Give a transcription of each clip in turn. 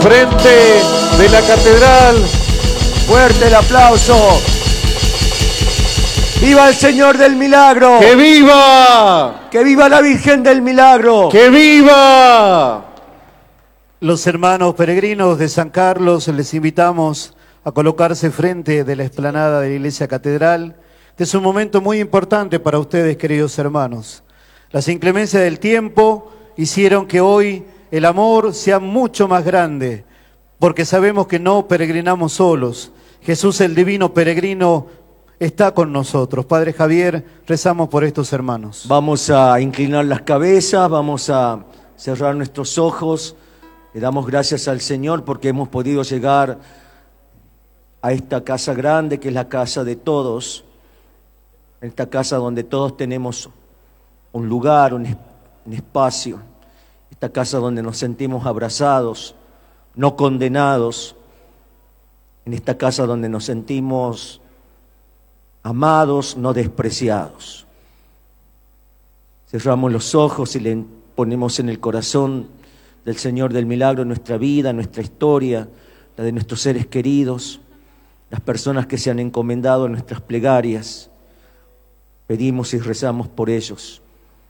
Frente de la catedral. Fuerte el aplauso. ¡Viva el Señor del Milagro! ¡Que viva! ¡Que viva la Virgen del Milagro! ¡Que viva! Los hermanos peregrinos de San Carlos les invitamos a colocarse frente de la explanada de la Iglesia Catedral. Este es un momento muy importante para ustedes, queridos hermanos. Las inclemencias del tiempo hicieron que hoy el amor sea mucho más grande, porque sabemos que no peregrinamos solos. Jesús, el divino peregrino, está con nosotros. Padre Javier, rezamos por estos hermanos. Vamos a inclinar las cabezas, vamos a cerrar nuestros ojos. Le damos gracias al Señor porque hemos podido llegar a esta casa grande que es la casa de todos. Esta casa donde todos tenemos un lugar, un espacio. Esta casa donde nos sentimos abrazados, no condenados. En esta casa donde nos sentimos amados, no despreciados. Cerramos los ojos y le ponemos en el corazón del Señor del Milagro nuestra vida, nuestra historia, la de nuestros seres queridos, las personas que se han encomendado en nuestras plegarias. Pedimos y rezamos por ellos.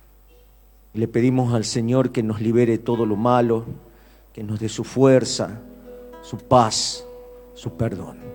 Y le pedimos al Señor que nos libere de todo lo malo, que nos dé su fuerza, su paz, su perdón.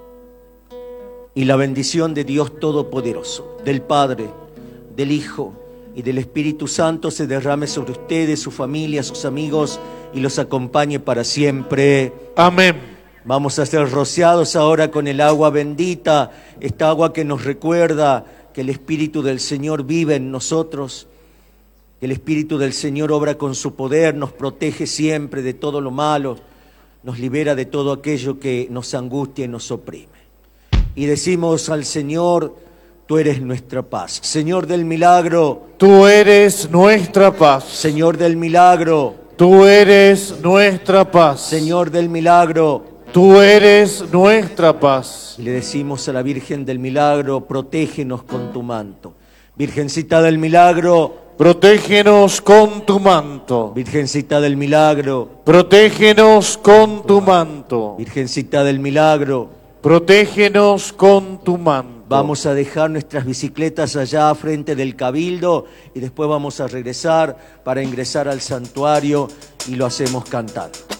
Y la bendición de Dios Todopoderoso, del Padre, del Hijo y del Espíritu Santo se derrame sobre ustedes, su familia, sus amigos y los acompañe para siempre. Amén. Vamos a ser rociados ahora con el agua bendita, esta agua que nos recuerda que el Espíritu del Señor vive en nosotros, que el Espíritu del Señor obra con su poder, nos protege siempre de todo lo malo, nos libera de todo aquello que nos angustia y nos oprime. Y decimos al Señor, tú eres nuestra paz. Señor del milagro, tú eres nuestra paz. Señor del milagro, tú eres nuestra paz. Señor del milagro, tú eres nuestra paz. Y le decimos a la Virgen del Milagro, protégenos con tu manto. Virgencita del Milagro, protégenos con tu manto. Virgencita del Milagro, protégenos con tu manto. Virgencita del Milagro, protégenos con tu manto. Vamos a dejar nuestras bicicletas allá frente del Cabildo y después vamos a regresar para ingresar al santuario y lo hacemos cantando.